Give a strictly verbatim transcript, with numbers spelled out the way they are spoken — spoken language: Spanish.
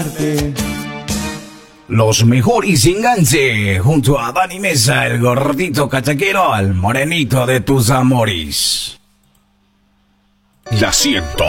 Los mejores enganches junto a Dani Mesa, el gordito cachaquero, al morenito de tus amores. La ciento